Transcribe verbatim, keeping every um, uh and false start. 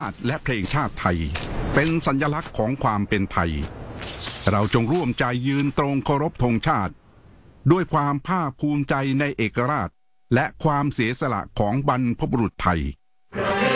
และเพลงชาติไทยเป็นสัญลักษณ์ของความเป็นไทยเราจงร่วมใจยืนตรงเคารพธงชาติด้วยความภาคภูมิใจในเอกราชและความเสียสละของบรรพบุรุษไทย